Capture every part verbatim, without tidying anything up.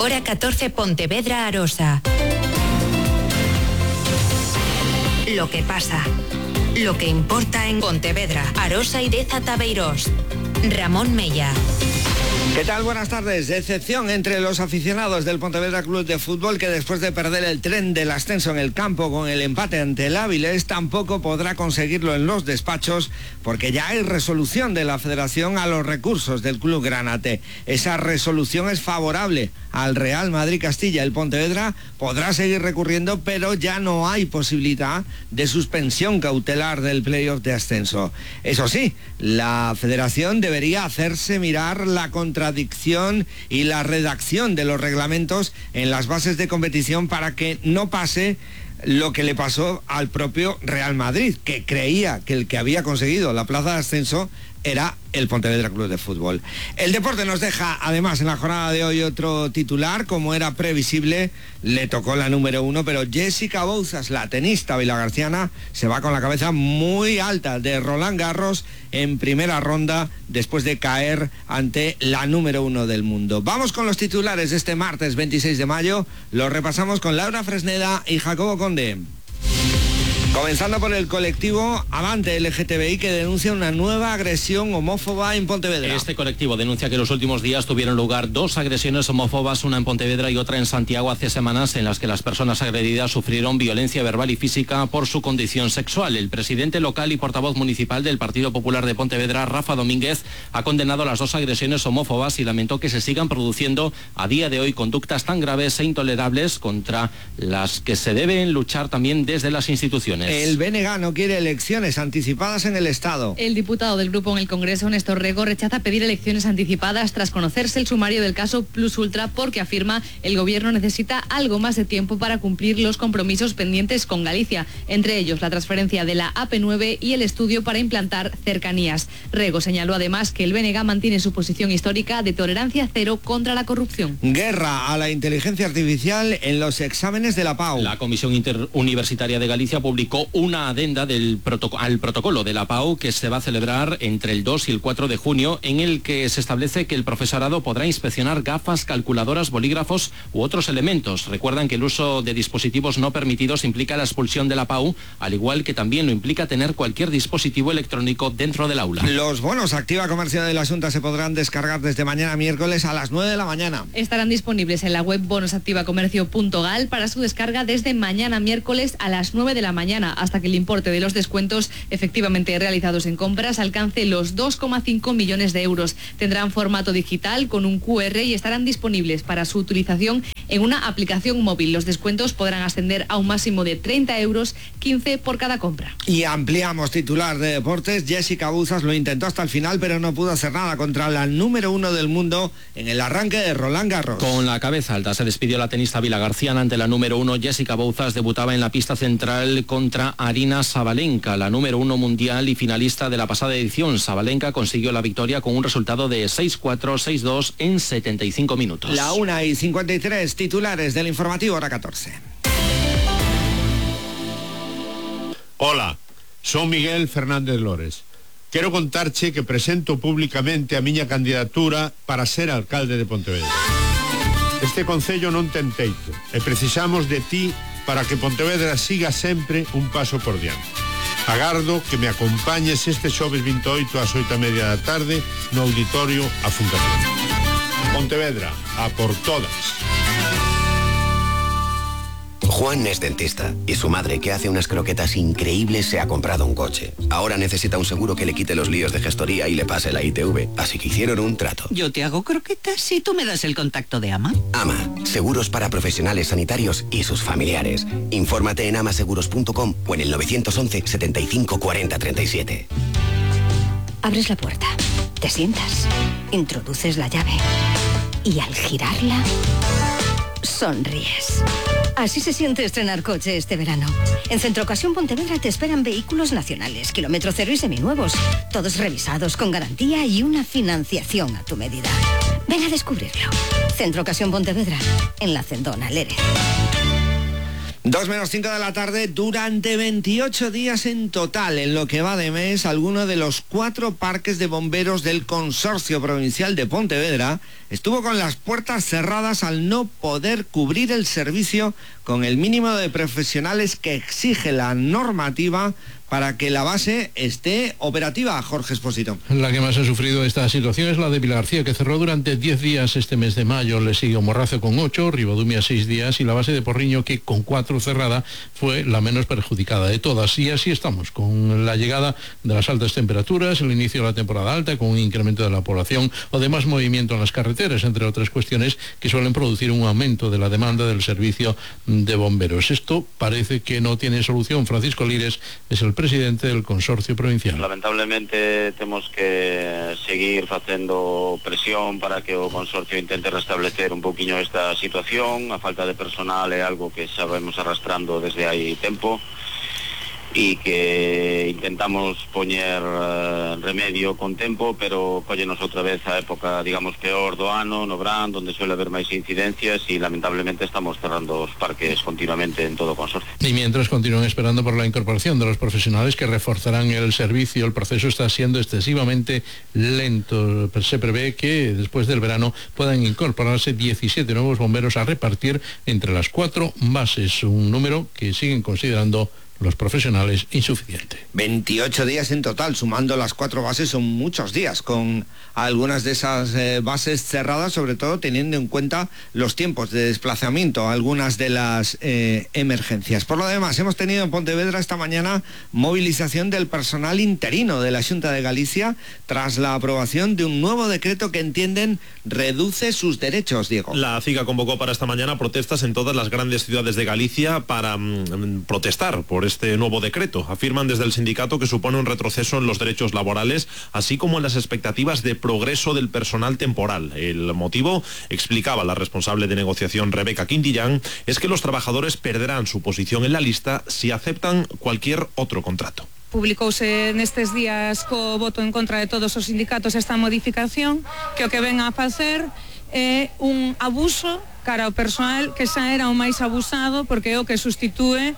Hora catorce, Pontevedra, Arosa. Lo que pasa. Lo que importa en Pontevedra, Arosa y Deza Tabeirós. Ramón Mella. ¿Qué tal? Buenas tardes. Decepción entre los aficionados del Pontevedra Club de Fútbol, que después de perder el tren del ascenso en el campo con el empate ante el Áviles, tampoco podrá conseguirlo en los despachos, porque ya hay resolución de la Federación a los recursos del Club Granate. Esa resolución es favorable al Real Madrid Castilla. El Pontevedra podrá seguir recurriendo, pero ya no hay posibilidad de suspensión cautelar del playoff de ascenso. Eso sí, la Federación debería hacerse mirar la contradicción y la redacción de los reglamentos en las bases de competición para que no pase lo que le pasó al propio Real Madrid, que creía que el que había conseguido la plaza de ascenso era el Pontevedra Club de Fútbol. El deporte nos deja, además, en la jornada de hoy otro titular. Como era previsible, le tocó la número uno, pero Jessica Bouzas, la tenista vilagarciana, se va con la cabeza muy alta de Roland Garros en primera ronda, después de caer ante la número uno del mundo. Vamos con los titulares de este martes veintiséis de mayo. Los repasamos con Laura Fresneda y Jacobo Conde. Comenzando por el colectivo Avante L G T B I, que denuncia una nueva agresión homófoba en Pontevedra. Este colectivo denuncia que en los últimos días tuvieron lugar dos agresiones homófobas, una en Pontevedra y otra en Santiago hace semanas, en las que las personas agredidas sufrieron violencia verbal y física por su condición sexual. El presidente local y portavoz municipal del Partido Popular de Pontevedra, Rafa Domínguez, ha condenado las dos agresiones homófobas y lamentó que se sigan produciendo a día de hoy conductas tan graves e intolerables contra las que se deben luchar también desde las instituciones. El B N G no quiere elecciones anticipadas en el Estado. El diputado del grupo en el Congreso, Néstor Rego, rechaza pedir elecciones anticipadas tras conocerse el sumario del caso Plus Ultra, porque afirma el gobierno necesita algo más de tiempo para cumplir los compromisos pendientes con Galicia, entre ellos la transferencia de la A P nueve y el estudio para implantar cercanías. Rego señaló además que el B N G mantiene su posición histórica de tolerancia cero contra la corrupción. Guerra a la inteligencia artificial en los exámenes de la P A U. La Comisión Interuniversitaria de Galicia publicó una adenda del protoc- al protocolo de la P A U que se va a celebrar entre el dos y el cuatro de junio, en el que se establece que el profesorado podrá inspeccionar gafas, calculadoras, bolígrafos u otros elementos. Recuerdan que el uso de dispositivos no permitidos implica la expulsión de la P A U, al igual que también lo implica tener cualquier dispositivo electrónico dentro del aula. Los bonos Activa Comercio de la Junta se podrán descargar desde mañana miércoles a las nueve de la mañana. Estarán disponibles en la web bonosactivacomercio punto gal para su descarga desde mañana miércoles a las nueve de la mañana, hasta que el importe de los descuentos efectivamente realizados en compras alcance los dos coma cinco millones de euros. Tendrán formato digital con un cu erre y estarán disponibles para su utilización en una aplicación móvil. Los descuentos podrán ascender a un máximo de treinta euros, quince por cada compra. Y ampliamos titular de deportes. Jessica Bouzas lo intentó hasta el final, pero no pudo hacer nada contra la número uno del mundo en el arranque de Roland Garros. Con la cabeza alta se despidió la tenista vilagarciana ante la número uno. Jessica Bouzas debutaba en la pista central contra Arina Sabalenka, la número uno mundial y finalista de la pasada edición. Sabalenka consiguió la victoria con un resultado de seis cuatro, seis dos en setenta y cinco minutos. La una y cincuenta y tres, titulares del informativo hora catorce. Hola, son Miguel Fernández Lores. Quero contarche que presento públicamente a miña candidatura para ser alcalde de Pontevedra. Este concello non ten teito e precisamos de ti para que Pontevedra siga sempre un paso por diante. Agardo que me acompañes este xoves vinte e oito ás oito e media da tarde no auditorio A Fundación. Pontevedra, a por todas. Juan es dentista y su madre, que hace unas croquetas increíbles, se ha comprado un coche. Ahora necesita un seguro que le quite los líos de gestoría y le pase la I T V, así que hicieron un trato. Yo te hago croquetas y tú me das el contacto de Ama. Ama, seguros para profesionales sanitarios y sus familiares. Infórmate en amaseguros punto com o en el nueve once, setenta y cinco, cuarenta, treinta y siete. Abres la puerta, te sientas, introduces la llave y al girarla, sonríes. Así se siente estrenar coche este verano. En Centro Ocasión Pontevedra te esperan vehículos nacionales, kilómetro cero y seminuevos, todos revisados con garantía y una financiación a tu medida. Ven a descubrirlo. Centro Ocasión Pontevedra, en la Cendona, Lérez. Dos menos cinco de la tarde, durante veintiocho días en total, en lo que va de mes, alguno de los cuatro parques de bomberos del Consorcio Provincial de Pontevedra estuvo con las puertas cerradas al no poder cubrir el servicio con el mínimo de profesionales que exige la normativa para que la base esté operativa. Jorge Expósito. La que más ha sufrido esta situación es la de Vilagarcía, que cerró durante diez días este mes de mayo. Le siguió Morrazo con ocho, Ribadumia seis días y la base de Porriño, que con cuatro cerrada, fue la menos perjudicada de todas. Y así estamos, con la llegada de las altas temperaturas, el inicio de la temporada alta, con un incremento de la población o de más movimiento en las carreteras, entre otras cuestiones que suelen producir un aumento de la demanda del servicio de bomberos. Esto parece que no tiene solución. Francisco Lires es el presidente del Consorcio Provincial. Lamentablemente temos que seguir facendo presión para que o Consorcio intente restablecer un poquinho esta situación. A falta de personal é algo que sabemos arrastrando desde hai tempo e que intentamos poñer uh, remedio con tempo, pero cóllenos outra vez a época, digamos, peor do ano, no verán, donde suele haber máis incidencias e lamentablemente estamos cerrando os parques continuamente en todo o Consorcio. Y mientras continúan esperando por la incorporación de los profesionales que reforzarán el servicio, el proceso está siendo excesivamente lento. Se prevé que después del verano puedan incorporarse diecisiete nuevos bomberos a repartir entre las cuatro bases, un número que siguen considerando los profesionales insuficiente. veintiocho días en total, sumando las cuatro bases son muchos días, con algunas de esas eh, bases cerradas, sobre todo teniendo en cuenta los tiempos de desplazamiento, algunas de las eh, emergencias. Por lo demás, hemos tenido en Pontevedra esta mañana movilización del personal interino de la Xunta de Galicia tras la aprobación de un nuevo decreto que entienden reduce sus derechos, Diego. La CIGA convocó para esta mañana protestas en todas las grandes ciudades de Galicia para mmm, protestar por este nuevo decreto. Afirman desde el sindicato que supone un retroceso en los derechos laborales, así como en las expectativas de progreso del personal temporal. El motivo, explicaba la responsable de negociación Rebeca Quintillán, es que los trabajadores perderán su posición en la lista si aceptan cualquier otro contrato. Publicouse nestes días co voto en contra de todos os sindicatos esta modificación, que o que ven a facer é un abuso cara ao persoal que xa era o máis abusado, porque é o que sustitúe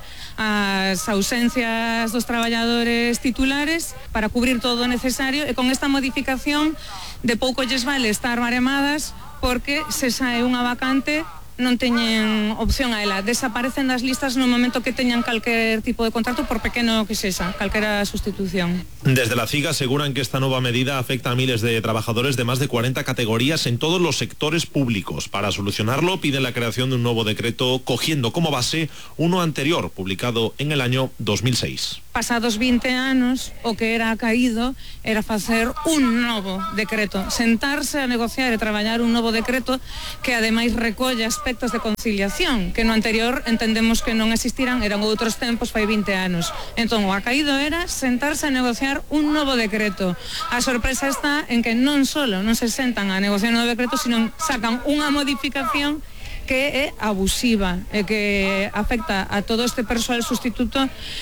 as ausencias dos traballadores titulares para cubrir todo o necesario, e con esta modificación de pouco lles vale estar maremadas, porque se sae unha vacante non teñen opción a ela, desaparecen das listas no momento que teñan calquer tipo de contrato, por pequeno que sexa, calquera sustitución. Desde la CIGA aseguran que esta nueva medida afecta a miles de trabajadores de más de cuarenta categorías en todos los sectores públicos. Para solucionarlo, piden la creación de un nuevo decreto cogiendo como base uno anterior, publicado en el año dos mil seis. Pasados veinte anos, o que era caído era facer un novo decreto, sentarse a negociar e traballar un novo decreto que ademais recolle aspectos de conciliación, que no anterior entendemos que non existiran, eran outros tempos, fai veinte anos. Entón, o acaído era sentarse a negociar un novo decreto. A sorpresa está en que non solo non se sentan a negociar un novo decreto, sino sacan unha modificación que é abusiva e que afecta a todo este persoal sustituto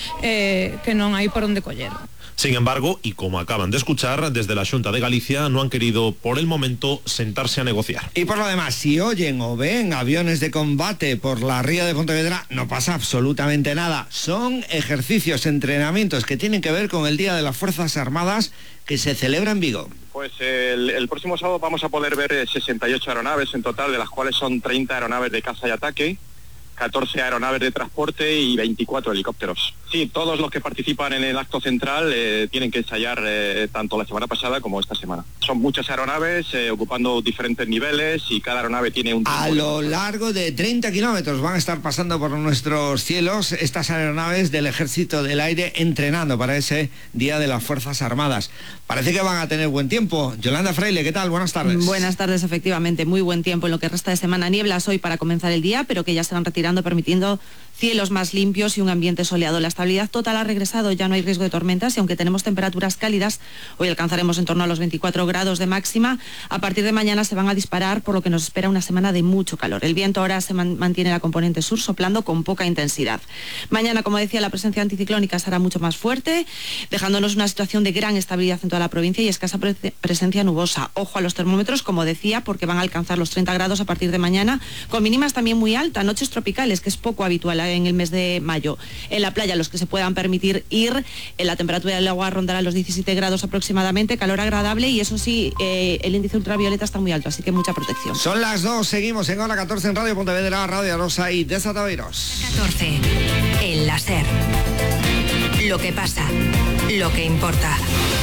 eh, que non hai por onde coller. Sin embargo, y como acaban de escuchar, desde la Xunta de Galicia no han querido por el momento sentarse a negociar. Y por lo demás, si oyen o ven aviones de combate por la ría de Pontevedra, no pasa absolutamente nada. Son ejercicios, entrenamientos que tienen que ver con el Día de las Fuerzas Armadas que se celebra en Vigo. Pues el, el próximo sábado vamos a poder ver sesenta y ocho aeronaves en total, de las cuales son treinta aeronaves de caza y ataque, catorce aeronaves de transporte y veinticuatro helicópteros. Sí, todos los que participan en el acto central eh, tienen que ensayar eh, tanto la semana pasada como esta semana. Son muchas aeronaves eh, ocupando diferentes niveles y cada aeronave tiene un... A lo largo de treinta kilómetros van a estar pasando por nuestros cielos estas aeronaves del Ejército del Aire entrenando para ese Día de las Fuerzas Armadas. Parece que van a tener buen tiempo. Yolanda Fraile, ¿qué tal? Buenas tardes. Buenas tardes, efectivamente. Muy buen tiempo en lo que resta de semana. Nieblas hoy para comenzar el día, pero que ya se van retirando, permitiendo cielos más limpios y un ambiente soleado. La estabilidad total ha regresado, ya no hay riesgo de tormentas y aunque tenemos temperaturas cálidas, hoy alcanzaremos en torno a los veinticuatro grados de máxima. A partir de mañana se van a disparar, por lo que nos espera una semana de mucho calor. El viento ahora se man- mantiene la componente sur soplando con poca intensidad. Mañana, como decía, la presencia anticiclónica será mucho más fuerte, dejándonos una situación de gran estabilidad en toda la provincia y escasa pre- presencia nubosa. Ojo a los termómetros, como decía, porque van a alcanzar los treinta grados a partir de mañana, con mínimas también muy altas, noches tropicales, que es poco habitual en el mes de mayo. En la playa, los que se puedan permitir ir, en la temperatura del agua rondará los diecisiete grados aproximadamente, calor agradable y eso sí, eh, el índice ultravioleta está muy alto, así que mucha protección. Son las dos, seguimos en hora catorce en Radio Pontevedra, Radio Arosa y Desataveros. catorce. El láser. Lo que pasa, lo que importa.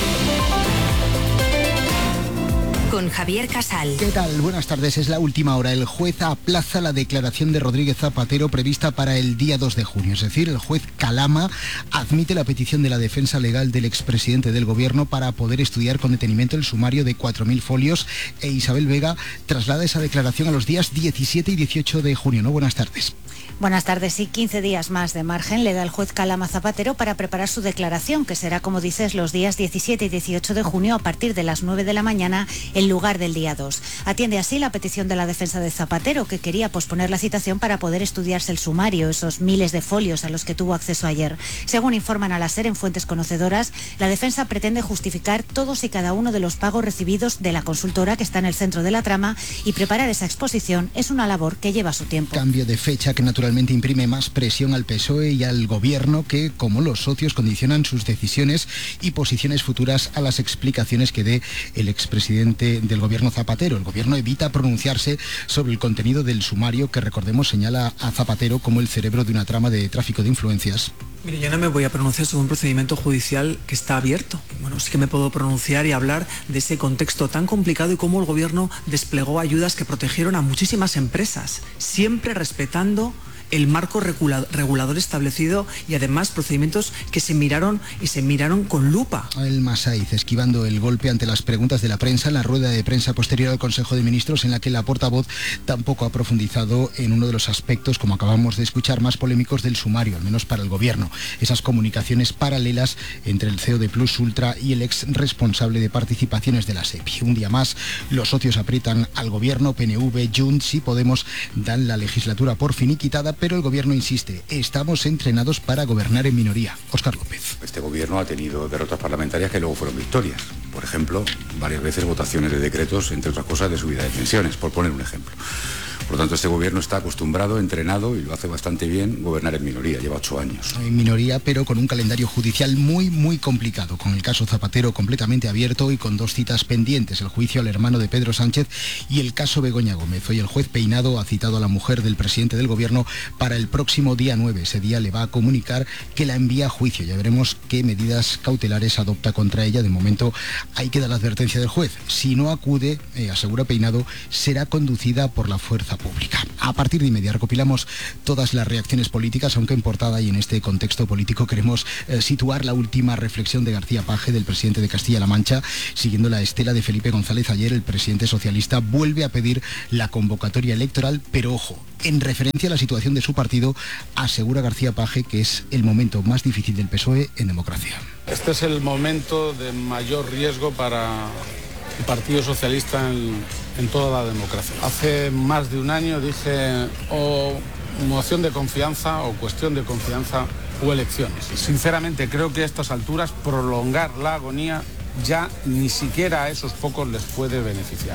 Con Javier Casal. ¿Qué tal? Buenas tardes. Es la última hora. El juez aplaza la declaración de Rodríguez Zapatero prevista para el día dos de junio. Es decir, el juez Calama admite la petición de la defensa legal del expresidente del gobierno para poder estudiar con detenimiento el sumario de cuatro mil folios e Isabel Vega traslada esa declaración a los días diecisiete y dieciocho de junio. ¿No? Buenas tardes. Buenas tardes. Sí, quince días más de margen le da el juez Calama Zapatero para preparar su declaración, que será, como dices, los días diecisiete y dieciocho de junio a partir de las nueve de la mañana en lugar del día dos. Atiende así la petición de la defensa de Zapatero, que quería posponer la citación para poder estudiarse el sumario, esos miles de folios a los que tuvo acceso ayer. Según informan a la SER en fuentes conocedoras, la defensa pretende justificar todos y cada uno de los pagos recibidos de la consultora que está en el centro de la trama y preparar esa exposición es una labor que lleva su tiempo. Cambio de fecha que naturalmente imprime más presión al P S O E y al gobierno que, como los socios, condicionan sus decisiones y posiciones futuras a las explicaciones que dé el expresidente del gobierno Zapatero. El gobierno evita pronunciarse sobre el contenido del sumario que, recordemos, señala a Zapatero como el cerebro de una trama de tráfico de influencias. Mire, yo no me voy a pronunciar sobre un procedimiento judicial que está abierto. Bueno, sí que me puedo pronunciar y hablar de ese contexto tan complicado y cómo el gobierno desplegó ayudas que protegieron a muchísimas empresas, siempre respetando el marco regulador establecido y además procedimientos que se miraron y se miraron con lupa. El Masaiz esquivando el golpe ante las preguntas de la prensa en la rueda de prensa posterior al Consejo de Ministros, en la que la portavoz tampoco ha profundizado en uno de los aspectos, como acabamos de escuchar, más polémicos del sumario, al menos para el gobierno. Esas comunicaciones paralelas entre el C E O de Plus Ultra y el ex responsable de participaciones de la SEPI. Un día más, los socios aprietan al gobierno, P N V, Junts y Podemos dan la legislatura por finiquitada, pero el gobierno insiste, estamos entrenados para gobernar en minoría. Óscar López. Este gobierno ha tenido derrotas parlamentarias que luego fueron victorias. Por ejemplo, varias veces votaciones de decretos, entre otras cosas, de subida de pensiones, por poner un ejemplo. Por lo tanto, este gobierno está acostumbrado, entrenado y lo hace bastante bien gobernar en minoría, lleva ocho años. En minoría, pero con un calendario judicial muy, muy complicado, con el caso Zapatero completamente abierto y con dos citas pendientes, el juicio al hermano de Pedro Sánchez y el caso Begoña Gómez. Hoy el juez Peinado ha citado a la mujer del presidente del gobierno para el próximo día nueve. Ese día le va a comunicar que la envía a juicio. Ya veremos qué medidas cautelares adopta contra ella. De momento ahí queda la advertencia del juez. Si no acude, eh, asegura Peinado, será conducida por la fuerza pública. A partir de inmediato recopilamos todas las reacciones políticas, aunque en portada y en este contexto político queremos eh, situar la última reflexión de García Page, del presidente de Castilla-La Mancha, siguiendo la estela de Felipe González. Ayer el presidente socialista vuelve a pedir la convocatoria electoral, pero ojo, en referencia a la situación de su partido, asegura García Page que es el momento más difícil del P S O E en democracia. Este es el momento de mayor riesgo para el Partido Socialista en, en toda la democracia. Hace más de un año dije o moción de confianza o cuestión de confianza o elecciones. Sinceramente creo que a estas alturas prolongar la agonía ya ni siquiera a esos pocos les puede beneficiar.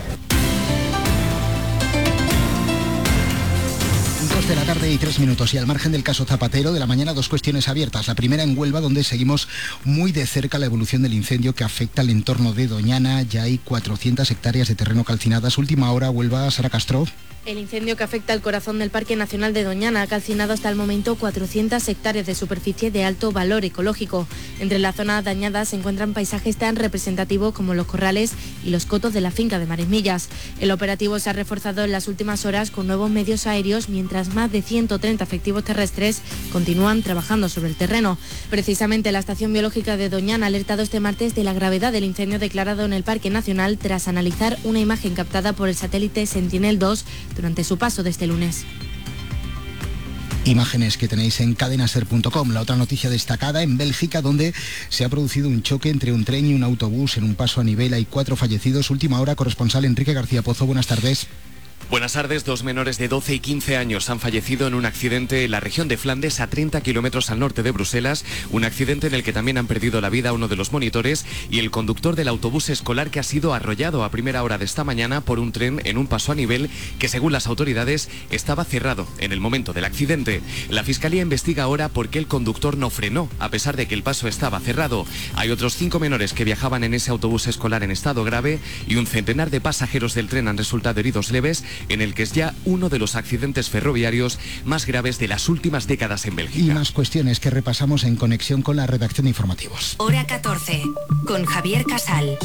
Dos de la tarde y tres minutos y al margen del caso Zapatero de la mañana, dos cuestiones abiertas. La primera en Huelva, donde seguimos muy de cerca la evolución del incendio que afecta al entorno de Doñana. Ya hay cuatrocientas hectáreas de terreno calcinadas. Última hora, Huelva, Sara Castro. El incendio que afecta al corazón del Parque Nacional de Doñana ha calcinado hasta el momento cuatrocientas hectáreas de superficie de alto valor ecológico. Entre la zona dañada se encuentran paisajes tan representativos como los corrales y los cotos de la finca de Maresmillas. El operativo se ha reforzado en las últimas horas con nuevos medios aéreos, mientras más de ciento treinta efectivos terrestres continúan trabajando sobre el terreno. Precisamente la Estación Biológica de Doñana ha alertado este martes de la gravedad del incendio declarado en el Parque Nacional tras analizar una imagen captada por el satélite Sentinel dos durante su paso de este lunes. Imágenes que tenéis en cadenaser punto com. La otra noticia destacada en Bélgica, donde se ha producido un choque entre un tren y un autobús en un paso a nivel. Hay cuatro fallecidos. Última hora, corresponsal Enrique García Pozo. Buenas tardes. Buenas tardes. Dos menores de doce y quince años han fallecido en un accidente en la región de Flandes, a treinta kilómetros al norte de Bruselas. Un accidente en el que también han perdido la vida uno de los monitores y el conductor del autobús escolar, que ha sido arrollado a primera hora de esta mañana por un tren en un paso a nivel que, según las autoridades, estaba cerrado en el momento del accidente. La Fiscalía investiga ahora por qué el conductor no frenó, a pesar de que el paso estaba cerrado. Hay otros cinco menores que viajaban en ese autobús escolar en estado grave y un centenar de pasajeros del tren han resultado heridos leves, en el que es ya uno de los accidentes ferroviarios más graves de las últimas décadas en Bélgica. Y más cuestiones que repasamos en conexión con la redacción de informativos. Hora catorce, con Javier Casal.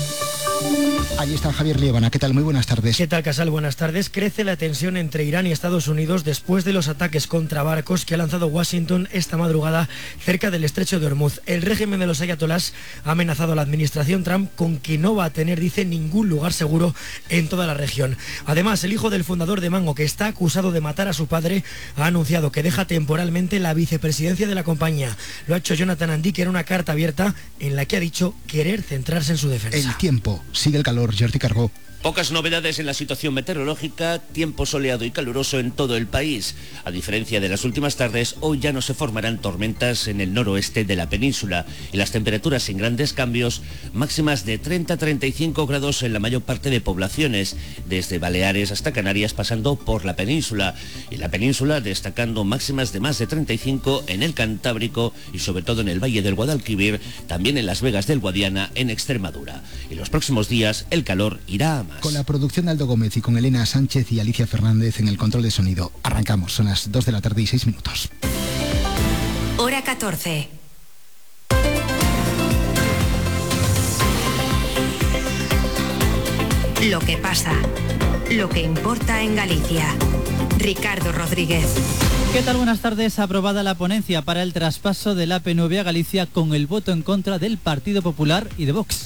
Allí está Javier Liébana. ¿Qué tal? Muy buenas tardes. ¿Qué tal, Casal? Buenas tardes. Crece la tensión entre Irán y Estados Unidos después de los ataques contra barcos que ha lanzado Washington esta madrugada cerca del estrecho de Hormuz. El régimen de los ayatolás ha amenazado a la administración Trump con que no va a tener, dice, ningún lugar seguro en toda la región. Además, el hijo del fundador de Mango, que está acusado de matar a su padre, ha anunciado que deja temporalmente la vicepresidencia de la compañía. Lo ha hecho Jonathan Andy, en una carta abierta en la que ha dicho querer centrarse en su defensa. El tiempo. Sigue el calor. Jordi Carbó. Pocas novedades en la situación meteorológica, tiempo soleado y caluroso en todo el país. A diferencia de las últimas tardes, hoy ya no se formarán tormentas en el noroeste de la península y las temperaturas sin grandes cambios, máximas de treinta a treinta y cinco grados en la mayor parte de poblaciones, desde Baleares hasta Canarias, pasando por la península. Y la península destacando máximas de más de treinta y cinco en el Cantábrico y sobre todo en el Valle del Guadalquivir, también en Las Vegas del Guadiana, en Extremadura. En los próximos días el calor irá a más. Con la producción de Aldo Gómez y con Elena Sánchez y Alicia Fernández en el control de sonido. Arrancamos, son las dos de la tarde y seis minutos. Hora catorce. Lo que pasa, lo que importa en Galicia. Ricardo Rodríguez. ¿Qué tal? Buenas tardes. Aprobada la ponencia para el traspaso del A P nueve a Galicia con el voto en contra del Partido Popular y de Vox.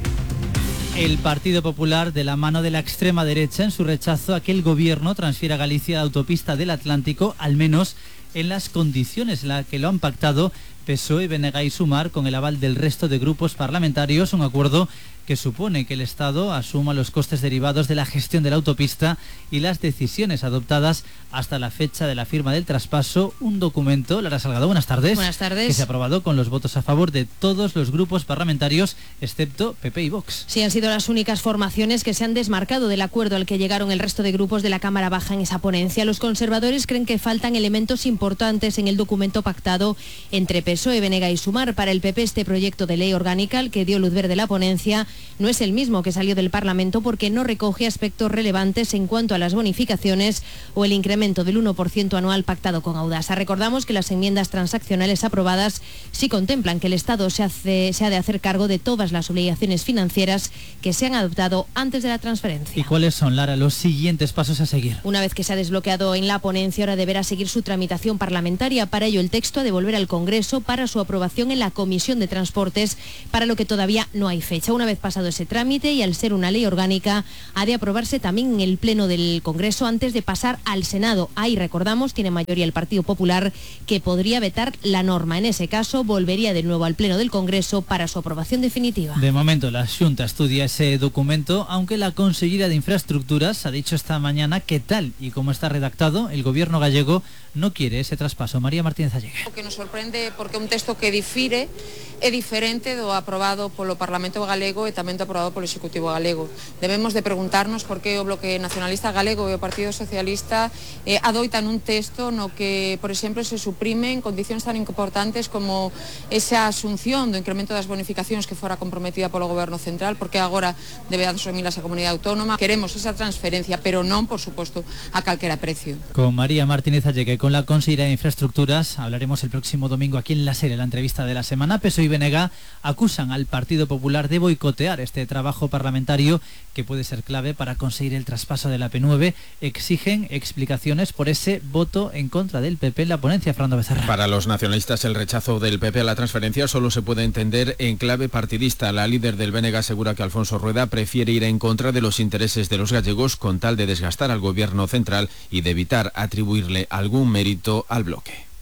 El Partido Popular, de la mano de la extrema derecha, en su rechazo a que el gobierno transfiera a Galicia la autopista del Atlántico, al menos en las condiciones en las que lo han pactado P S O E, B N G y Sumar, con el aval del resto de grupos parlamentarios, un acuerdo que supone que el Estado asuma los costes derivados de la gestión de la autopista y las decisiones adoptadas hasta la fecha de la firma del traspaso. Un documento, Lara Salgado, buenas tardes. Buenas tardes. Que se ha aprobado con los votos a favor de todos los grupos parlamentarios, excepto P P y Vox. Sí, han sido las únicas formaciones que se han desmarcado del acuerdo al que llegaron el resto de grupos de la Cámara Baja en esa ponencia. Los conservadores creen que faltan elementos importantes en el documento pactado entre P S O E, B N G y Sumar. Para el P P, este proyecto de ley orgánica, al que dio luz verde la ponencia, no es el mismo que salió del Parlamento porque no recoge aspectos relevantes en cuanto a las bonificaciones o el incremento del uno por ciento anual pactado con Audasa. Recordamos que las enmiendas transaccionales aprobadas sí contemplan que el Estado se, hace, se ha de hacer cargo de todas las obligaciones financieras que se han adoptado antes de la transferencia. ¿Y cuáles son, Lara, los siguientes pasos a seguir? Una vez que se ha desbloqueado en la ponencia, ahora deberá seguir su tramitación parlamentaria. Para ello, el texto ha de volver al Congreso para su aprobación en la Comisión de Transportes, para lo que todavía no hay fecha. Una vez pasado ese trámite y al ser una ley orgánica, ha de aprobarse también en el Pleno del Congreso antes de pasar al Senado. Ahí, recordamos, tiene mayoría el Partido Popular, que podría vetar la norma. En ese caso, volvería de nuevo al Pleno del Congreso para su aprobación definitiva. De momento, la Xunta estudia ese documento, aunque la consellera de Infraestructuras ha dicho esta mañana que tal y como está redactado, el gobierno gallego no quiere ese traspaso. María Martínez Allegue. O que nos sorprende porque un texto que difire é diferente do aprobado polo Parlamento galego e tamén do aprobado polo Executivo galego. Debemos de preguntarnos por que o Bloque Nacionalista Galego e o Partido Socialista eh, adoitan un texto no que, por exemplo, se suprimen condicións tan importantes como esa asunción do incremento das bonificacións que fora comprometida polo Goberno Central, porque agora debe asumilas a Comunidade Autónoma. Queremos esa transferencia, pero non, por suposto, a calquera precio. Con María Martínez Allegue, con la consellera de Infraestructuras, hablaremos el próximo domingo aquí en la serie, la entrevista de la semana. P S O E y B N G acusan al Partido Popular de boicotear este trabajo parlamentario que puede ser clave para conseguir el traspaso de la P nueve. Exigen explicaciones por ese voto en contra del P P en la ponencia. Fernando Becerra. Para los nacionalistas, el rechazo del P P a la transferencia solo se puede entender en clave partidista. La líder del B N G asegura que Alfonso Rueda prefiere ir en contra de los intereses de los gallegos con tal de desgastar al gobierno central y de evitar atribuirle algún mérito al bloque.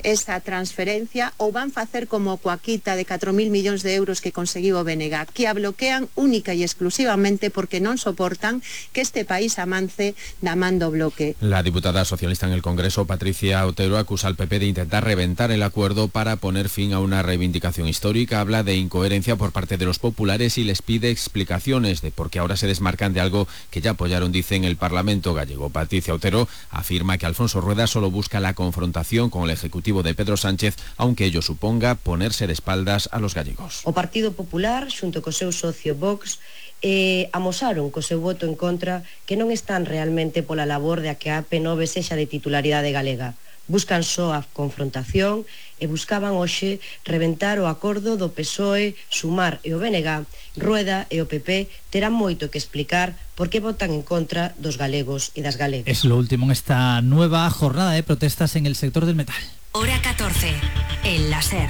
esa transferencia ou van facer como coa quita de catro mil millóns de euros que conseguiu o B N G, que a bloquean única e exclusivamente porque non soportan que este país avance da man do bloque. La diputada socialista en el Congreso, Patricia Otero, acusa al P P de intentar reventar el acuerdo para poner fin a una reivindicación histórica. Habla de incoherencia por parte de los populares y les pide explicaciones de por qué ahora se desmarcan de algo que ya apoyaron, dice, en el Parlamento gallego. Patricia Otero afirma que Alfonso Rueda solo busca la confrontación con el Ejecutivo de Pedro Sánchez, aunque ello suponga ponerse de espaldas a los gallegos. O Partido Popular, xunto co seu socio Vox, eh, amosaron co seu voto en contra que non están realmente pola labor de que a A P nove sexa de titularidade galega. Buscan só a confrontación e buscaban hoxe reventar o acordo do P S O E, Sumar e o B N G. Rueda e o P P terán moito que explicar por qué votan en contra dos galegos e das galegas. Es lo último en esta nueva jornada de protestas en el sector del metal. Hora catorce, el láser.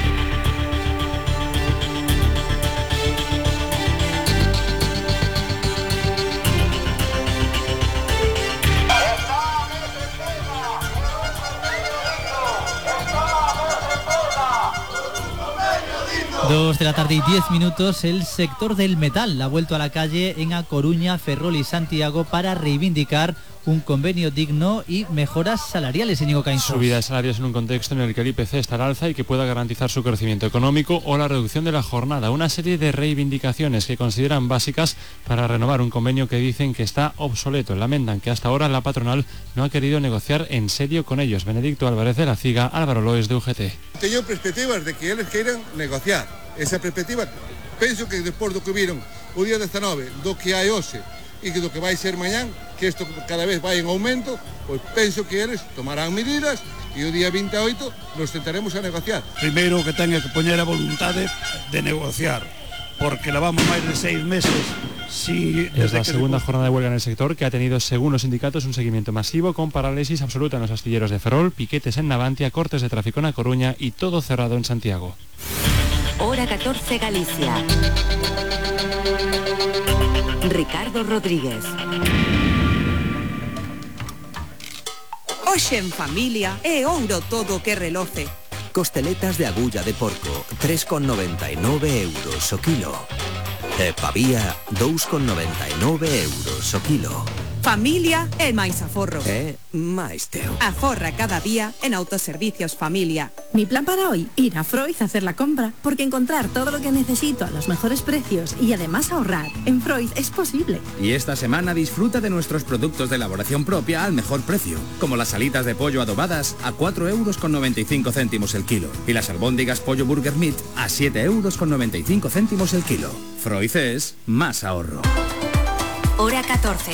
Dos de la tarde y diez minutos, el sector del metal ha vuelto a la calle en A Coruña, Ferrol y Santiago para reivindicar un convenio digno y mejoras salariales. Íñigo Caínzos. Subida de salarios en un contexto en el que el I P C está al alza y que pueda garantizar su crecimiento económico, o la reducción de la jornada. Una serie de reivindicaciones que consideran básicas para renovar un convenio que dicen que está obsoleto. Lamentan que hasta ahora la patronal no ha querido negociar en serio con ellos. Benedicto Álvarez de la Ciga, Álvaro Loes de U G T. Teño perspectivas de que eles queiran negociar. Esa perspectiva, penso que despois do que viron o día dezanove, do que hai hoxe e que do que vai ser mañán, que isto cada vez vai en aumento, pois penso que eles tomarán medidas e o día vinte e oito nos tentaremos a negociar. Primeiro que teña que poñer a voluntade de negociar, porque levamos máis de seis meses. Sí, es la que segunda se... jornada de huelga en el sector, que ha tenido, según los sindicatos, un seguimiento masivo con parálisis absoluta en los astilleros de Ferrol, piquetes en Navantia, cortes de tráfico en A Coruña y todo cerrado en Santiago. Hora catorce, Galicia. Ricardo Rodríguez. Hoxe en familia é ouro todo que reloce. Costeletas de agulla de porco, tres con noventa e nove euros o kilo. E pavía, dous con noventa e nove euros o kilo. Familia e máis aforro. É máis teo. Aforra cada día en Autoservicios Familia. Mi plan para hoy, ir a Freud a hacer la compra, porque encontrar todo lo que necesito a los mejores precios y además ahorrar en Freud es posible. Y esta semana disfruta de nuestros productos de elaboración propia al mejor precio, como las alitas de pollo adobadas a cuatro euros con noventa y cinco céntimos el kilo y las albóndigas pollo burger meat a siete euros con noventa y cinco céntimos el kilo. Freud es más ahorro. Hora catorce.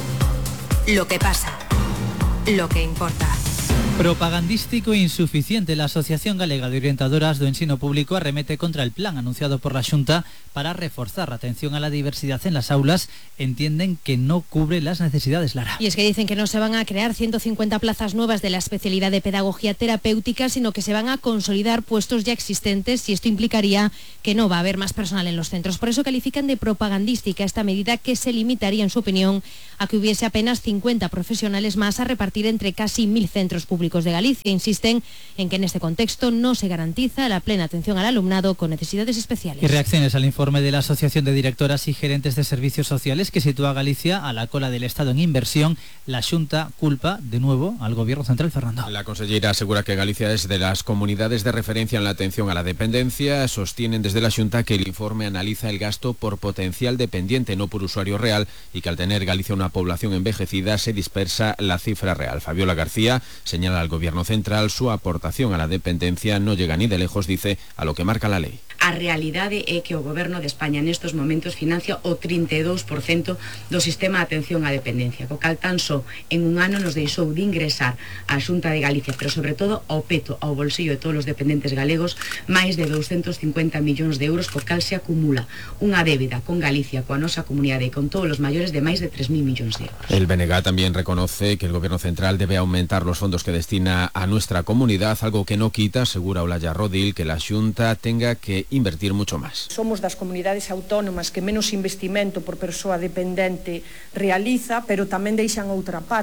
Lo que pasa, lo que importa. Propagandístico e insuficiente. La Asociación Galega de Orientadoras do Ensino Público arremete contra el plan anunciado por la Xunta para reforzar la atención a la diversidad en las aulas. Entienden que no cubre las necesidades, Lara. Y es que dicen que no se van a crear ciento cincuenta plazas nuevas de la especialidad de pedagogía terapéutica, sino que se van a consolidar puestos ya existentes, y esto implicaría que no va a haber más personal en los centros. Por eso califican de propagandística esta medida, que se limitaría, en su opinión, a que hubiese apenas cincuenta profesionales más a repartir entre casi mil centros públicos de Galicia. Insisten en que en este contexto no se garantiza la plena atención al alumnado con necesidades especiales. Y reacciones al informe de la Asociación de Directoras y Gerentes de Servicios Sociales, que sitúa a Galicia a la cola del Estado en inversión. La Xunta culpa de nuevo al Gobierno Central, Fernando. La consellera asegura que Galicia es de las comunidades de referencia en la atención a la dependencia. Sostienen desde la Xunta que el informe analiza el gasto por potencial dependiente, no por usuario real, y que al tener Galicia una población envejecida se dispersa la cifra real. Fabiola García señala al Gobierno Central su aportación a la dependencia no llega ni de lejos, dice, a lo que marca la lei. A realidade é que o Goberno de España nestes momentos financia o trinta e dous por cento do sistema de atención á dependencia, co cal tan só en un ano nos deixou de ingresar á Xunta de Galicia, pero sobre todo ao peto, ao bolsillo de todos os dependentes galegos, máis de doscientos cincuenta millóns de euros, co cal se acumula unha débeda con Galicia, coa nosa comunidade e con todos os maiores de máis de tres mil millóns de euros. El B N G también reconoce que el Gobierno Central debe aumentar los fondos que destina a nuestra comunidad, algo que no quita, asegura Olaya Rodil, que la Xunta tenga que invertir mucho más. Somos das comunidades autónomas que menos investimento por persoa dependente realiza, pero tamén deixan outra pata,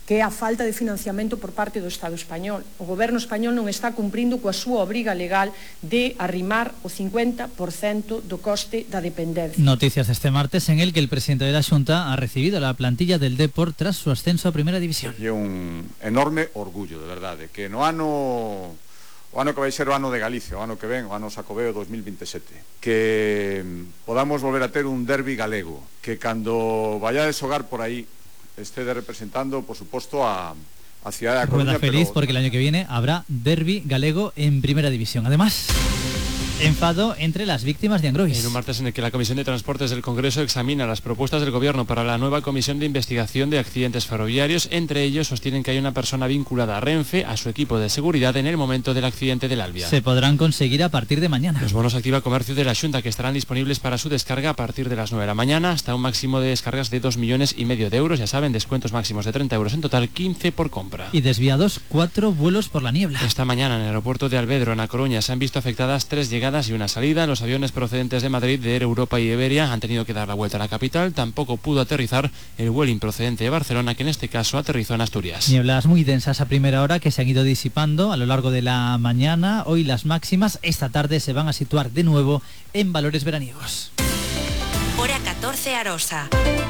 que é a falta de financiamento por parte do Estado español. O goberno español non está cumprindo coa súa obriga legal de arrimar o cincuenta por cento do coste da dependencia. Noticias de este martes en el que el presidente de la Xunta ha recibido a la plantilla del Depor tras su ascenso a Primera División. É un enorme orgullo, de verdade, que no ano o ano que vai ser o ano de Galicia, o ano que ven, o ano Xacobeo dos mil veintisiete, que podamos volver a ter un derbi galego, que cando vayades xogar por aí esté representando, por supuesto, a, a Ciudad de A Coruña. Rueda feliz pero... porque el año que viene habrá derbi galego en Primera División. Además, enfado entre las víctimas de Angrois. En un martes en el que la Comisión de Transportes del Congreso examina las propuestas del Gobierno para la nueva Comisión de Investigación de Accidentes Ferroviarios, entre ellos sostienen que hay una persona vinculada a Renfe, a su equipo de seguridad en el momento del accidente del Albia. Se podrán conseguir a partir de mañana. Los bonos Activa Comercio de la Xunta, que estarán disponibles para su descarga a partir de las nueve de la mañana, hasta un máximo de descargas de dos millones y medio de euros. Ya saben, descuentos máximos de treinta euros en total, quince por compra. Y desviados cuatro vuelos por la niebla. Esta mañana en el aeropuerto de Alvedro, en A Coruña, se han visto afectadas tres llegadas y una salida. Los aviones procedentes de Madrid, de Air Europa y Iberia han tenido que dar la vuelta a la capital. Tampoco pudo aterrizar el Vueling procedente de Barcelona, que en este caso aterrizó en Asturias. Nieblas muy densas a primera hora que se han ido disipando a lo largo de la mañana. Hoy las máximas esta tarde se van a situar de nuevo en valores veraniegos. Hora catorce Arosa.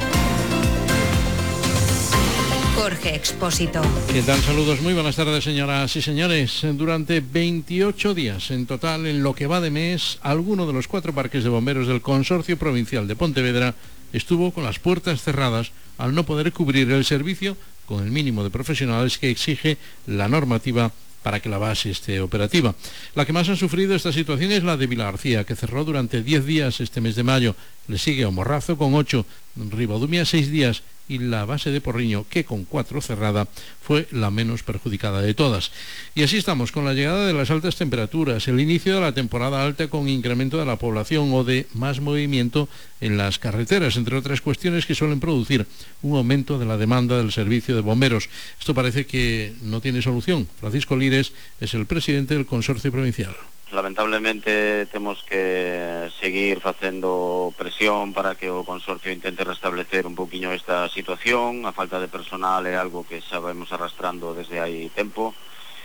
Jorge Expósito. ¿Qué tal? Saludos, muy buenas tardes, señoras y señores. Durante veintiocho días en total, en lo que va de mes, alguno de los cuatro parques de bomberos del Consorcio Provincial de Pontevedra estuvo con las puertas cerradas al no poder cubrir el servicio con el mínimo de profesionales que exige la normativa para que la base esté operativa. La que más ha sufrido esta situación es la de Vilagarcía, que cerró durante diez días este mes de mayo. Le sigue Morrazo con ocho, Ribadumia seis días y la base de Porriño, que con cuatro cerrada, fue la menos perjudicada de todas. Y así estamos, con la llegada de las altas temperaturas, el inicio de la temporada alta con incremento de la población o de más movimiento en las carreteras, entre otras cuestiones que suelen producir un aumento de la demanda del servicio de bomberos. Esto parece que no tiene solución. Francisco Lires es el presidente del Consorcio Provincial. Lamentablemente temos que seguir facendo presión para que o Consorcio intente restablecer un poquinho esta situación. A falta de personal é algo que xa vemos arrastrando desde hai tempo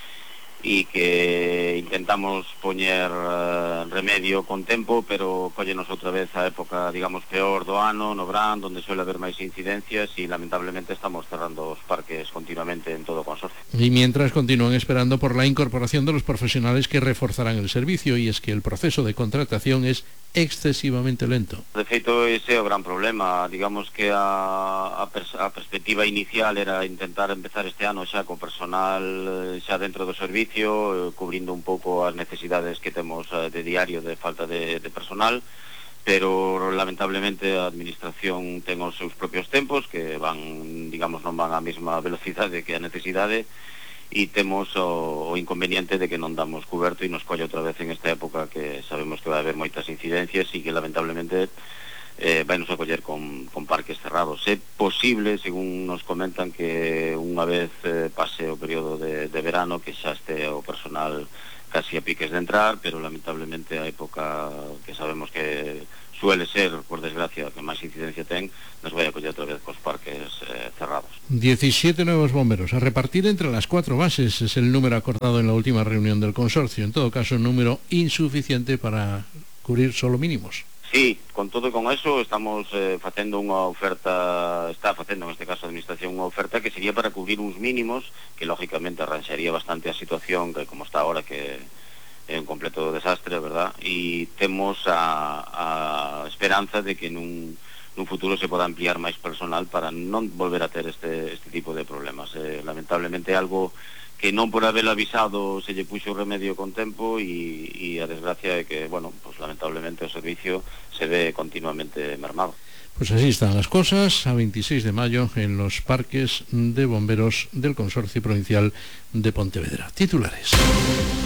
e que intentamos poñer uh, remedio con tempo, pero collenos outra vez a época, digamos, peor do ano, no verán, donde suele haber máis incidencias e lamentablemente estamos cerrando os parques continuamente en todo o Consorcio. Y mientras continúan esperando por la incorporación de los profesionales que reforzarán el servicio, y es que el proceso de contratación es excesivamente lento. De feito, ese é o gran problema. Digamos que a, a, pers a perspectiva inicial era intentar empezar este ano xa co personal xa dentro do servicio, cubrindo un pouco as necesidades que temos de diario de falta de, de personal, pero lamentablemente a administración ten os seus propios tempos que van, digamos, non van á mesma velocidade que a necesidade, e temos o, o inconveniente de que non damos coberto e nos colle outra vez en esta época que sabemos que vai haber moitas incidencias e que lamentablemente eh, vai nos acoller con, con parques cerrados. É posible, según nos comentan, que unha vez eh, pase o período de, de verano que xa este o personal casi a piques de entrar, pero lamentablemente a época que sabemos que suele ser, por desgracia, que máis incidencia ten, nos vai a coller outra vez cos parques eh, cerrados. diecisiete nuevos bomberos a repartir entre las cuatro bases es el número acordado en la última reunión del consorcio. En todo caso, un número insuficiente para cubrir solo mínimos. Sí, con todo e con eso estamos eh, facendo unha oferta, está facendo en este caso a administración unha oferta que sería para cubrir uns mínimos que lógicamente arranxaría bastante a situación que como está ahora, que é un completo desastre, verdad? E temos a, a esperanza de que nun, nun futuro se poda ampliar máis personal para non volver a ter este, este tipo de problemas. Eh, lamentablemente é algo que non por haber avisado se lle puxo remedio con tempo e, e a desgracia é que, bueno, pues lamentablemente o servicio se ve continuamente mermado. Pues así están las cosas a veintiséis de mayo en los parques de bomberos del Consorcio Provincial de Pontevedra. Titulares.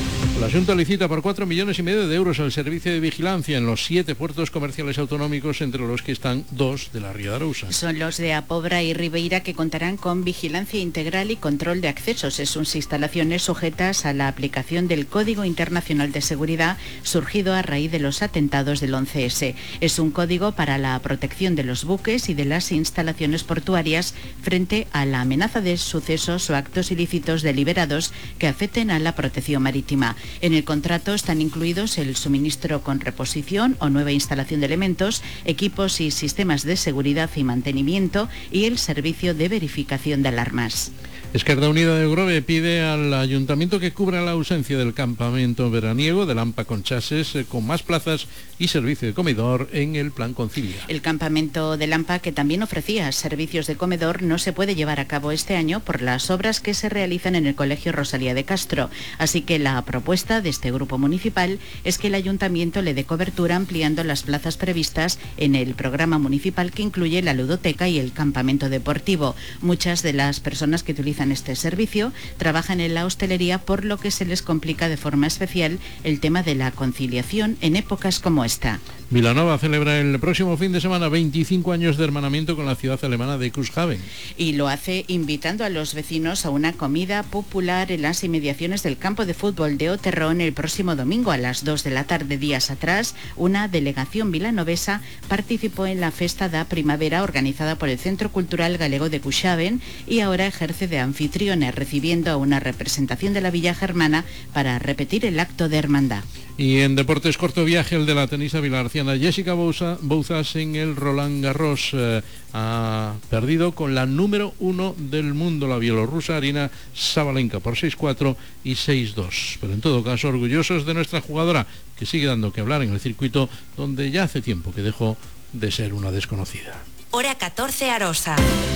La Junta licita por cuatro millones y medio de euros el servicio de vigilancia en los siete puertos comerciales autonómicos, entre los que están dos de la Ría de Arousa. Son los de Apobra y Ribeira, que contarán con vigilancia integral y control de accesos en sus instalaciones, sujetas a la aplicación del Código Internacional de Seguridad surgido a raíz de los atentados del once ese. Es un código para la protección de los buques y de las instalaciones portuarias frente a la amenaza de sucesos o actos ilícitos deliberados que afecten a la protección marítima. En el contrato están incluidos el suministro con reposición o nueva instalación de elementos, equipos y sistemas de seguridad y mantenimiento, y el servicio de verificación de alarmas. Esquerda Unida de Grove pide al Ayuntamiento que cubra la ausencia del campamento veraniego del AMPA Conchases eh, con más plazas y servicio de comedor en el Plan Concilia. El campamento del AMPA, que también ofrecía servicios de comedor, no se puede llevar a cabo este año por las obras que se realizan en el Colegio Rosalía de Castro. Así que la propuesta de este grupo municipal es que el Ayuntamiento le dé cobertura ampliando las plazas previstas en el programa municipal, que incluye la ludoteca y el campamento deportivo. Muchas de las personas que utilizan este servicio trabajan en la hostelería, por lo que se les complica de forma especial el tema de la conciliación en épocas como esta. Vilanova celebra el próximo fin de semana veinticinco años de hermanamiento con la ciudad alemana de Cuxhaven. Y lo hace invitando a los vecinos a una comida popular en las inmediaciones del campo de fútbol de Oterrón el próximo domingo a las dos de la tarde. Días atrás, una delegación vilanovesa participó en la Festa da Primavera organizada por el Centro Cultural Galego de Cuxhaven, y ahora ejerce de anfitriona, recibiendo a una representación de la Villa Germana para repetir el acto de hermandad. Y en deportes, corto viaje el de la tenista vilagarciana Jessica Bouza, Bouzas en el Roland Garros. Eh, ha perdido con la número uno del mundo, la bielorrusa Arina Sabalenka, por seis cuatro y seis dos. Pero en todo caso, orgullosos de nuestra jugadora, que sigue dando que hablar en el circuito, donde ya hace tiempo que dejó de ser una desconocida. Hora catorce, Arosa.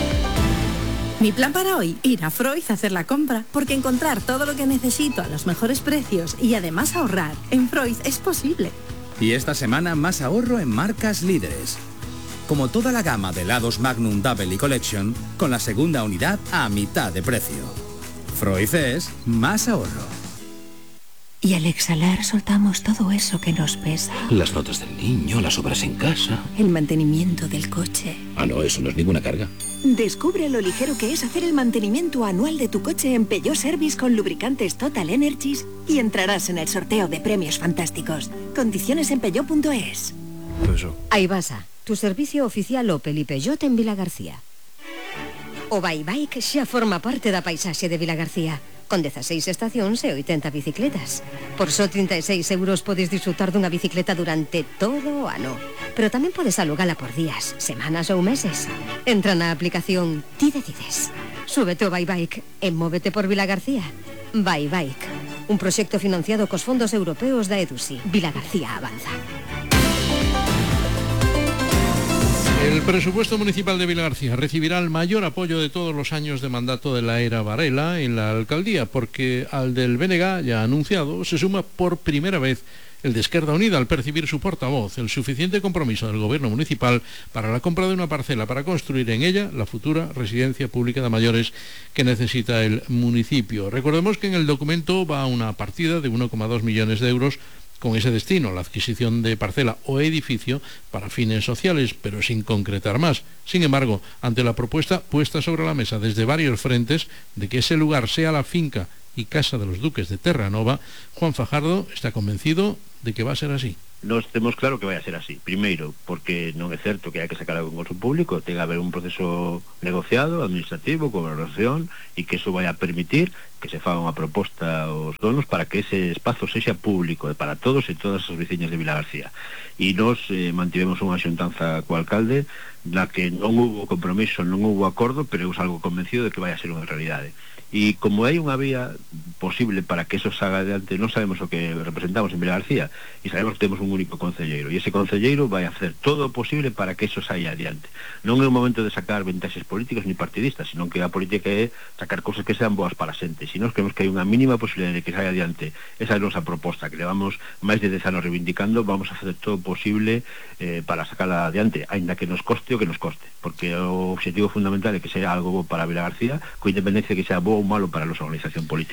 Mi plan para hoy, ir a Freud a hacer la compra, porque encontrar todo lo que necesito a los mejores precios y además ahorrar en Freud es posible. Y esta semana más ahorro en marcas líderes. Como toda la gama de helados Magnum Double y Collection, con la segunda unidad a mitad de precio. Freud es más ahorro. Y al exhalar soltamos todo eso que nos pesa. Las notas del niño, las obras en casa. El mantenimiento del coche. Ah, no, eso no es ninguna carga. Descubre lo ligero que es hacer el mantenimiento anual de tu coche en Peugeot Service con lubricantes Total Energies y entrarás en el sorteo de premios fantásticos. Condiciones en peugeot punto es. Eso. Aibasa, tu servicio oficial Opel y Peugeot en Vilagarcía. O Baibike xa forma parte da paisaxe de Vilagarcía, con dieciséis estacións e oitenta bicicletas. Por só trinta e seis euros podes disfrutar dunha bicicleta durante todo o ano. Pero tamén podes alugala por días, semanas ou meses. Entra na aplicación Ti Decides. Súbete ao Baibike e móvete por Vilagarcía. Baibike, un proxecto financiado cos fondos europeos da EDUSI. Vilagarcía avanza. El presupuesto municipal de Vilagarcía recibirá el mayor apoyo de todos los años de mandato de la era Varela en la alcaldía, porque al del B N G ya anunciado se suma por primera vez el de Esquerda Unida, al percibir su portavoz el suficiente compromiso del gobierno municipal para la compra de una parcela para construir en ella la futura residencia pública de mayores que necesita el municipio. Recordemos que en el documento va una partida de uno coma dos millones de euros con ese destino, la adquisición de parcela o edificio para fines sociales, pero sin concretar más. Sin embargo, ante la propuesta puesta sobre la mesa desde varios frentes de que ese lugar sea la finca y casa de los duques de Terranova, Juan Fajardo está convencido de que va a ser así. Nós temos claro que vai a ser así. Primeiro, porque non é certo que hai que sacar a concurso público, ten que haber un proceso negociado, administrativo, con valoración, e que eso vai a permitir que se faga unha proposta aos donos para que ese espazo sexa público para todos e todas as veciñas de Vilagarcía. E nós eh, mantivemos unha xuntanza co alcalde na que non hubo compromiso, non hubo acordo, pero eu salgo convencido de que vai a ser unha realidade. E como hai unha vía posible para que eso salga adiante, non sabemos o que representamos en Vilagarcía e sabemos que temos un único concelleiro, e ese concelleiro vai a hacer todo o posible para que eso saia adiante. Non é un momento de sacar ventaxes políticas ni partidistas, sino que a política é sacar cosas que sean boas para a xente. Se nós creemos que hai unha mínima posibilidade de que saia adiante esa é a nosa proposta, que levamos máis de dez anos reivindicando, vamos a facer todo o posible eh, para sacarla adiante, aínda que nos coste o que nos coste, porque o objetivo fundamental é que sea algo bo para Vilagarcía, con independencia de que sea bo ou malo para a nosa organización política.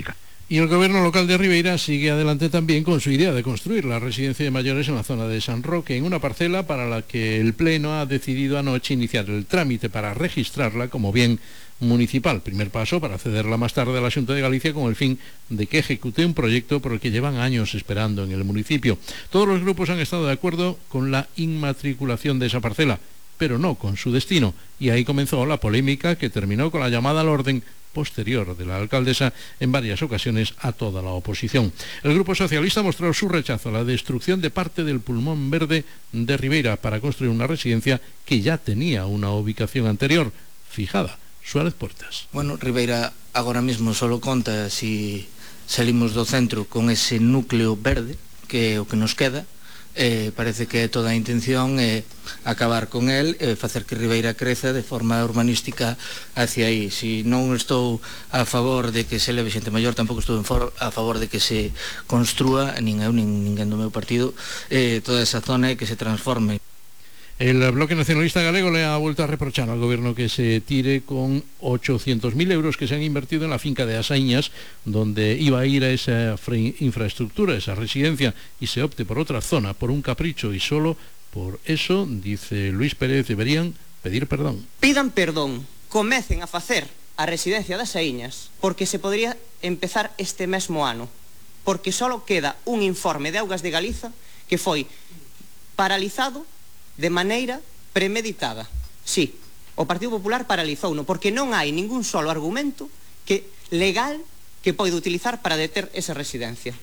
Y el gobierno local de Ribeira sigue adelante también con su idea de construir la residencia de mayores en la zona de San Roque, en una parcela para la que el Pleno ha decidido anoche iniciar el trámite para registrarla como bien municipal. Primer paso para cederla más tarde a la Xunta de Galicia con el fin de que ejecute un proyecto por el que llevan años esperando en el municipio. Todos los grupos han estado de acuerdo con la inmatriculación de esa parcela, pero no con su destino, y ahí comenzó la polémica que terminó con la llamada al orden posterior de la alcaldesa en varias ocasiones a toda la oposición. El Grupo Socialista mostró su rechazo a la destrucción de parte del pulmón verde de Ribeira para construir una residencia que ya tenía una ubicación anterior fijada. Suárez Portas. Bueno, Ribeira agora mismo solo conta si salimos do centro con ese núcleo verde, que é o que nos queda. Eh, parece que toda a intención é acabar con el e facer que Ribeira creza de forma urbanística hacia aí. Si non estou a favor de que se leve xente maior, tampouco estou a favor de que se construa, nin eu nin ninguén do meu partido, eh, toda esa zona e que se transforme. El Bloque Nacionalista Galego le ha vuelto a reprochar al gobierno que se tire con ochocientos mil euros que se han invertido en la finca de Asaiñas, donde iba a ir a esa infraestructura, esa residencia, y se opte por otra zona, por un capricho, y solo por eso, dice Luis Pérez, deberían pedir perdón. Pidan perdón, comecen a facer a residencia das Asaiñas, porque se podría empezar este mesmo ano, porque solo queda un informe de Augas de Galiza que foi paralizado de maneira premeditada. Sí, o Partido Popular paralizouno, porque non hai ningún solo argumento que legal que pode utilizar para deter esa residencia.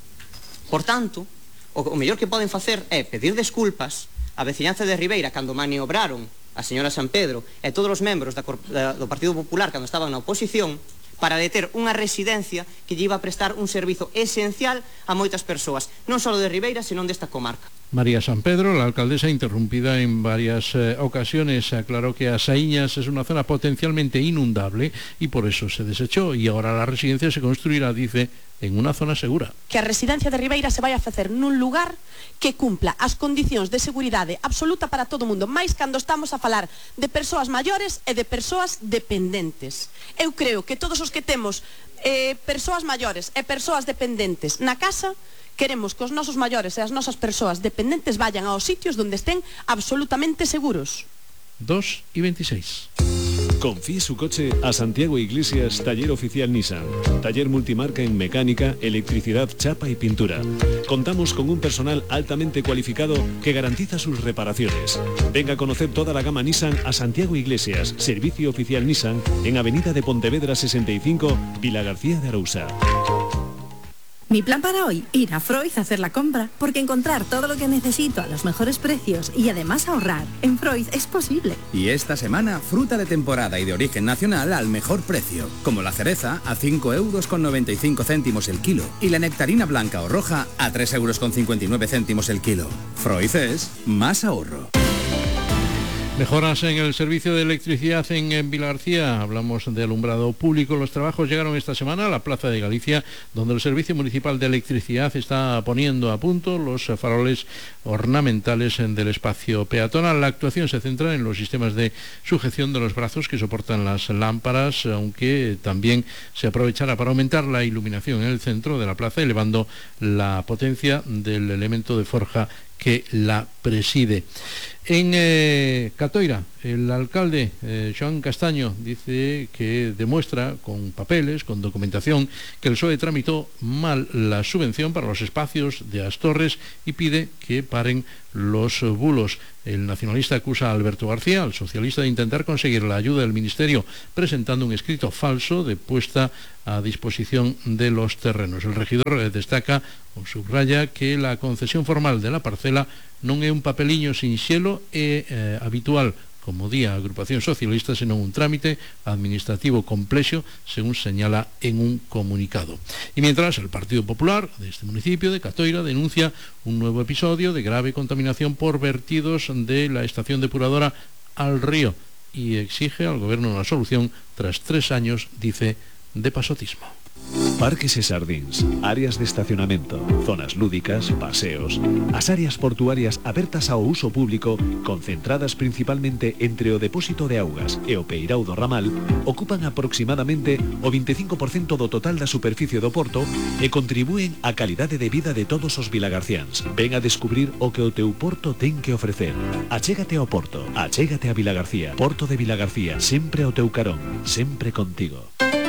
Por tanto, o, o mellor que poden facer é pedir desculpas á veciñanza de Ribeira cando maniobraron a señora San Pedro e todos os membros da, da, do Partido Popular cando estaban na oposición para deter unha residencia que lle iba a prestar un servizo esencial a moitas persoas, non só de Ribeira, senón desta comarca. María San Pedro, la alcaldesa, interrumpida en varias eh, ocasiones, aclaró que Asaiñas es una zona potencialmente inundable y por eso se desechó, y ahora la residencia se construirá, dice, en una zona segura. Que a residencia de Ribeira se vai a facer nun lugar que cumpla as condicións de seguridade absoluta para todo o mundo, máis cando estamos a falar de persoas maiores e de persoas dependentes. Eu creo que todos os que temos eh, persoas maiores e persoas dependentes na casa, queremos que os nosos maiores e as nosas persoas dependentes vayan aos sitios donde estén absolutamente seguros. dos y veintiséis. Confíe su coche a Santiago Iglesias, taller oficial Nissan. Taller multimarca en mecánica, electricidad, chapa y pintura. Contamos con un personal altamente cualificado que garantiza sus reparaciones. Venga a conocer toda la gama Nissan a Santiago Iglesias, servicio oficial Nissan, en Avenida de Pontevedra sesenta y cinco, Vila García de Arousa. Mi plan para hoy, ir a Freud a hacer la compra, porque encontrar todo lo que necesito a los mejores precios y además ahorrar en Freud es posible. Y esta semana, fruta de temporada y de origen nacional al mejor precio, como la cereza a cinco euros con noventa y cinco céntimos el kilo y la nectarina blanca o roja a tres euros con cincuenta y nueve céntimos el kilo. Freud es más ahorro. Mejoras en el servicio de electricidad en, en Vilagarcía. Hablamos de alumbrado público. Los trabajos llegaron esta semana a la Plaza de Galicia, donde el Servicio Municipal de Electricidad está poniendo a punto los faroles ornamentales del espacio peatonal. La actuación se centra en los sistemas de sujeción de los brazos que soportan las lámparas, aunque también se aprovechará para aumentar la iluminación en el centro de la plaza, elevando la potencia del elemento de forja que la preside. En eh, Catoira, el alcalde eh, Joan Castaño dice que demuestra con papeles, con documentación, que el P S O E tramitó mal la subvención para los espacios de Astorres y pide que paren los bulos. El nacionalista acusa a Alberto García, al socialista, de intentar conseguir la ayuda del Ministerio presentando un escrito falso de puesta a disposición de los terrenos. El regidor eh, destaca o subraya que la concesión formal de la parcela non é un papeliño sinxelo e eh, habitual, como di a agrupación socialista, senón un trámite administrativo complexo, según señala en un comunicado. Y mientras, el Partido Popular de este municipio de Catoira denuncia un nuevo episodio de grave contaminación por vertidos de la estación depuradora al río y exige al gobierno una solución tras tres años, dice, de pasotismo. Parques e xardíns, áreas de estacionamento, zonas lúdicas, paseos. As áreas portuarias abertas ao uso público, concentradas principalmente entre o depósito de augas e o peirao do ramal, ocupan aproximadamente o veinticinco por ciento do total da superficie do porto e contribúen á calidade de vida de todos os vilagarciáns. Ven a descubrir o que o teu porto ten que ofrecer. Achégate ao porto, achégate a Vilagarcía. Porto de Vilagarcía, sempre ao teu carón, sempre contigo.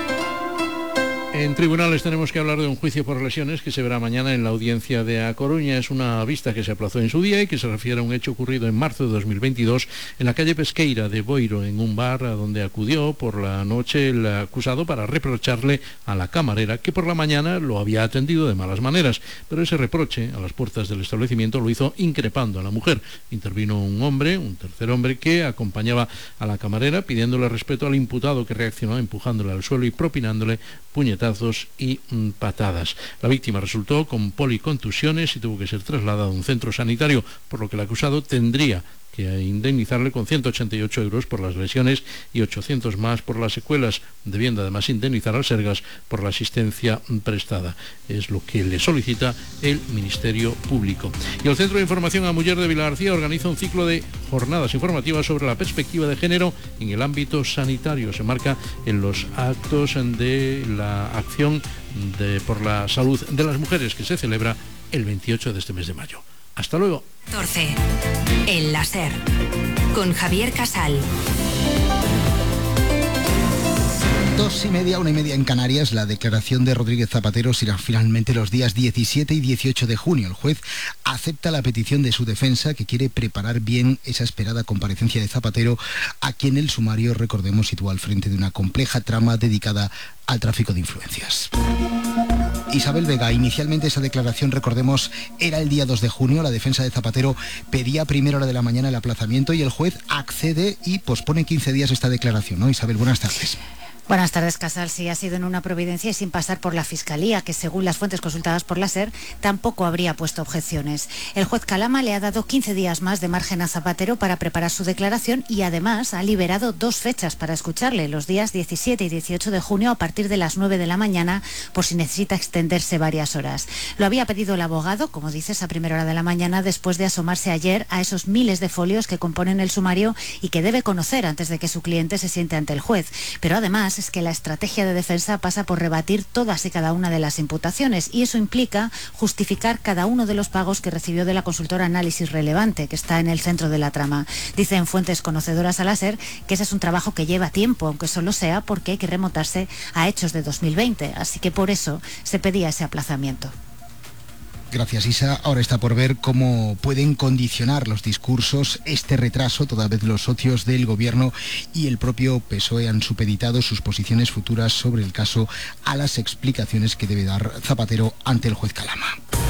En tribunales tenemos que hablar de un juicio por lesiones que se verá mañana en la audiencia de A Coruña. Es una vista que se aplazó en su día y que se refiere a un hecho ocurrido en marzo de dos mil veintidós en la calle Pesqueira de Boiro, en un bar a donde acudió por la noche el acusado para reprocharle a la camarera que por la mañana lo había atendido de malas maneras. Pero ese reproche a las puertas del establecimiento lo hizo increpando a la mujer. Intervino un hombre, un tercer hombre, que acompañaba a la camarera pidiéndole respeto al imputado, que reaccionó empujándole al suelo y propinándole puñetazos y mm, patadas. La víctima resultó con policontusiones y tuvo que ser trasladada a un centro sanitario, por lo que el acusado tendría que indemnizarle con ciento ochenta y ocho euros por las lesiones y ochocientos más por las secuelas, debiendo además indemnizar al Sergas por la asistencia prestada. Es lo que le solicita el Ministerio Público. Y el Centro de Información a Muller de Vilagarcía organiza un ciclo de jornadas informativas sobre la perspectiva de género en el ámbito sanitario. Se marca en los actos de la acción de, por la salud de las mujeres, que se celebra el veintiocho de este mes de mayo. Hasta luego. catorce. El láser. Con Javier Casal. Dos y media, una y media en Canarias. La declaración de Rodríguez Zapatero será finalmente los días diecisiete y dieciocho de junio. El juez acepta la petición de su defensa, que quiere preparar bien esa esperada comparecencia de Zapatero, a quien el sumario, recordemos, sitúa al frente de una compleja trama dedicada al tráfico de influencias. Isabel Vega, inicialmente esa declaración, recordemos, era el día dos de junio. La defensa de Zapatero pedía a primera hora de la mañana el aplazamiento y el juez accede y pospone quince días esta declaración, ¿no? Isabel, buenas tardes. Buenas tardes, Casal. Sí, ha sido en una providencia y sin pasar por la Fiscalía, que según las fuentes consultadas por la SER, tampoco habría puesto objeciones. El juez Calama le ha dado quince días más de margen a Zapatero para preparar su declaración y además ha liberado dos fechas para escucharle, los días diecisiete y dieciocho de junio a partir de las nueve de la mañana, por si necesita extenderse varias horas. Lo había pedido el abogado, como dices, a primera hora de la mañana, después de asomarse ayer a esos miles de folios que componen el sumario y que debe conocer antes de que su cliente se siente ante el juez. Pero además es que la estrategia de defensa pasa por rebatir todas y cada una de las imputaciones, y eso implica justificar cada uno de los pagos que recibió de la consultora Análisis Relevante, que está en el centro de la trama. Dicen fuentes conocedoras a la SER que ese es un trabajo que lleva tiempo, aunque solo sea porque hay que remontarse a hechos de dos mil veinte, así que por eso se pedía ese aplazamiento. Gracias, Isa. Ahora está por ver cómo pueden condicionar los discursos este retraso, toda vez los socios del Gobierno y el propio P S O E han supeditado sus posiciones futuras sobre el caso a las explicaciones que debe dar Zapatero ante el juez Calama.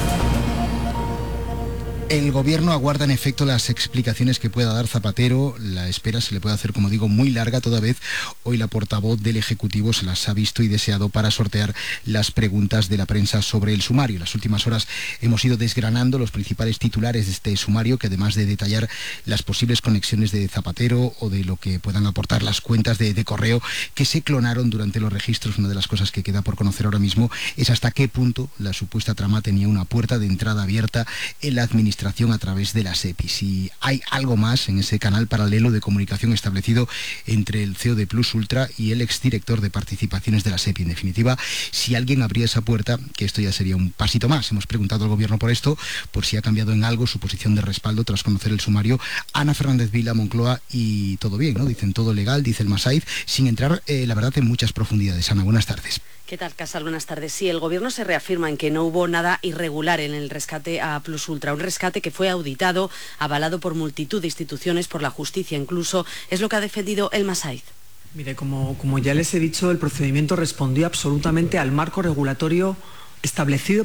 El Gobierno aguarda en efecto las explicaciones que pueda dar Zapatero. La espera se le puede hacer, como digo, muy larga, toda vez hoy la portavoz del Ejecutivo se las ha visto y deseado para sortear las preguntas de la prensa sobre el sumario. En las últimas horas hemos ido desgranando los principales titulares de este sumario, que además de detallar las posibles conexiones de Zapatero o de lo que puedan aportar las cuentas de, de correo que se clonaron durante los registros, una de las cosas que queda por conocer ahora mismo es hasta qué punto la supuesta trama tenía una puerta de entrada abierta en la administración a través de la SEPI. Si hay algo más en ese canal paralelo de comunicación establecido entre el C E O de Plus Ultra y el exdirector de participaciones de la SEPI. En definitiva, si alguien abría esa puerta, que esto ya sería un pasito más. Hemos preguntado al Gobierno por esto, por si ha cambiado en algo su posición de respaldo tras conocer el sumario. Ana Fernández Vila, Moncloa, y todo bien, ¿no? Dicen todo legal, dice el Masaiz, sin entrar, eh, la verdad, en muchas profundidades. Ana, buenas tardes. ¿Qué tal, Casal? Buenas tardes. Sí, el Gobierno se reafirma en que no hubo nada irregular en el rescate a Plus Ultra, un rescate que fue auditado, avalado por multitud de instituciones, por la justicia incluso, es lo que ha defendido el Masaiz. Mire, como, como ya les he dicho, el procedimiento respondió absolutamente al marco regulatorio establecido